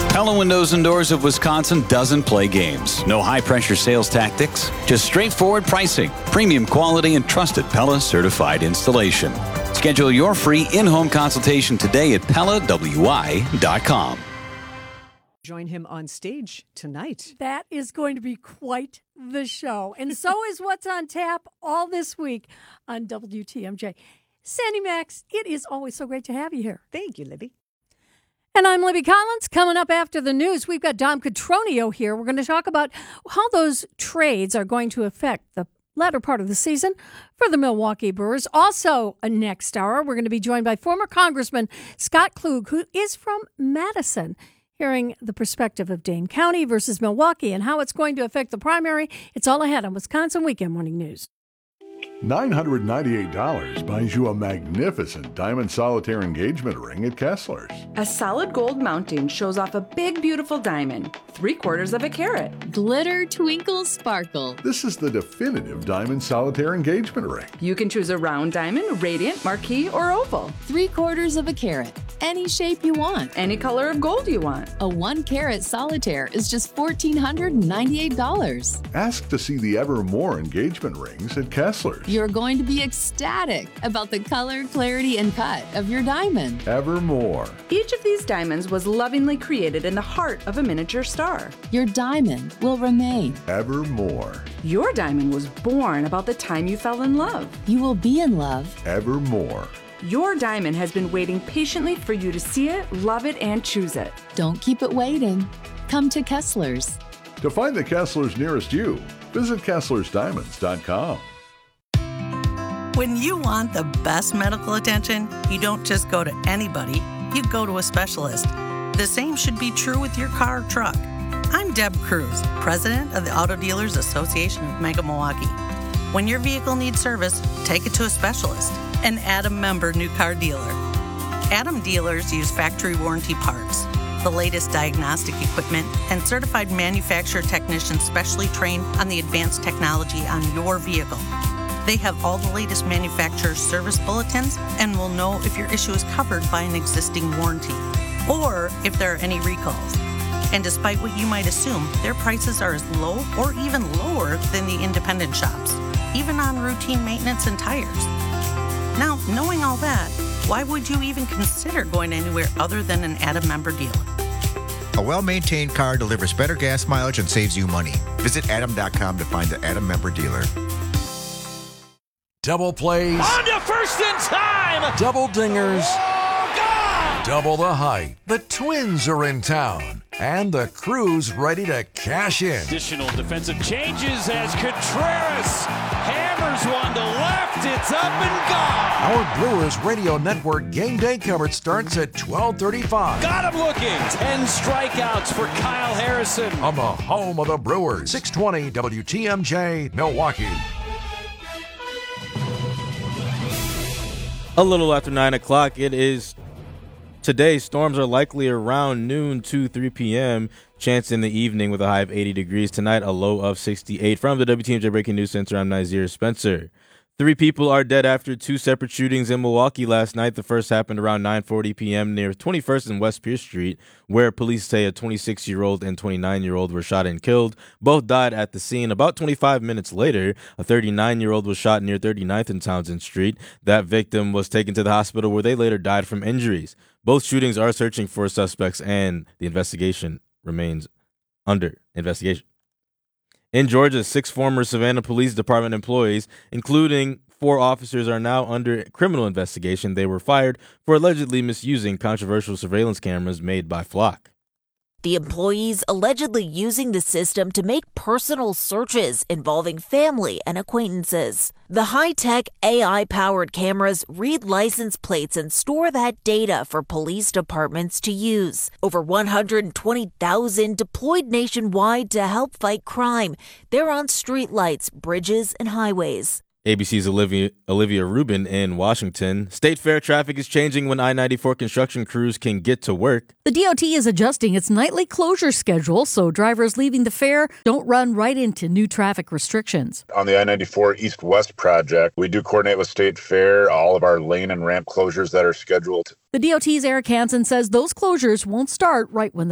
Pella Windows and Doors of Wisconsin doesn't play games. No high-pressure sales tactics, just straightforward pricing, premium quality, and trusted Pella certified installation. Schedule your free in-home consultation today at PellaWI.com. Join him on stage tonight. That is going to be quite the show. And so is what's on tap all this week on WTMJ. Sandy Max, it is always so great to have you here. Thank you, Libby. And I'm Libby Collins. Coming up after the news, we've got Dom Cotroneo here. We're going to talk about how those trades are going to affect the latter part of the season for the Milwaukee Brewers. Also, next hour, we're going to be joined by former Congressman Scott Klug, who is from Madison, hearing the perspective of Dane County versus Milwaukee and how it's going to affect the primary. It's all ahead on Wisconsin Weekend Morning News. $998 buys you a magnificent diamond solitaire engagement ring at Kessler's. A solid gold mounting shows off a big, beautiful diamond, 3/4 of a carat. Glitter, twinkle, sparkle. This is the definitive diamond solitaire engagement ring. You can choose a round diamond, radiant, marquise, or oval. 3/4 of a carat. Any shape you want. Any color of gold you want. A 1-carat solitaire is just $1,498. Ask to see the Evermore engagement rings at Kessler's. You're going to be ecstatic about the color, clarity, and cut of your diamond. Evermore. Each of these diamonds was lovingly created in the heart of a miniature star. Your diamond will remain. Evermore. Your diamond was born about the time you fell in love. You will be in love. Evermore. Your diamond has been waiting patiently for you to see it, love it, and choose it. Don't keep it waiting. Come to Kessler's. To find the Kessler's nearest you, visit KesslersDiamonds.com. When you want the best medical attention, you don't just go to anybody, you go to a specialist. The same should be true with your car or truck. I'm Deb Cruz, president of the Auto Dealers Association of Mega Milwaukee. When your vehicle needs service, take it to a specialist. An Adam member new car dealer. Adam dealers use factory warranty parts, the latest diagnostic equipment, and certified manufacturer technicians specially trained on the advanced technology on your vehicle. They have all the latest manufacturer service bulletins and will know if your issue is covered by an existing warranty or if there are any recalls. And despite what you might assume, their prices are as low or even lower than the independent shops, even on routine maintenance and tires. Now, knowing all that, why would you even consider going anywhere other than an Adam member dealer? A well-maintained car delivers better gas mileage and saves you money. Visit Adam.com to find the Adam member dealer. Double plays. On to first in time. Double dingers. Oh, God. Double the hype. The Twins are in town. And the crew's ready to cash in. Additional defensive changes as Contreras hammers one to left. It's up and gone. Our Brewers Radio Network game day coverage starts at 12:35. Got him looking. 10 strikeouts for Kyle Harrison. On the home of the Brewers. 620 WTMJ, Milwaukee. A little after 9 o'clock, it is today. Storms are likely around noon to 3 p.m. Chance in the evening with a high of 80 degrees. Tonight, a low of 68. From the WTMJ Breaking News Center, I'm Nazir Spencer. 3 people are dead after 2 separate shootings in Milwaukee last night. The first happened around 9:40 p.m. near 21st and West Pierce Street, where police say a 26-year-old and 29-year-old were shot and killed. Both died at the scene. About 25 minutes later, a 39-year-old was shot near 39th and Townsend Street. That victim was taken to the hospital where they later died from injuries. Both shootings are searching for suspects, and the investigation remains under investigation. In Georgia, 6 former Savannah Police Department employees, including 4 officers, are now under criminal investigation. They were fired for allegedly misusing controversial surveillance cameras made by Flock. The employees allegedly using the system to make personal searches involving family and acquaintances. The high-tech AI-powered cameras read license plates and store that data for police departments to use. Over 120,000 deployed nationwide to help fight crime. They're on streetlights, bridges, and highways. ABC's Olivia Rubin in Washington. State fair traffic is changing when I-94 construction crews can get to work. The DOT is adjusting its nightly closure schedule so drivers leaving the fair don't run right into new traffic restrictions. On the I-94 East-West project, we do coordinate with State Fair all of our lane and ramp closures that are scheduled. The DOT's Eric Hansen says those closures won't start right when the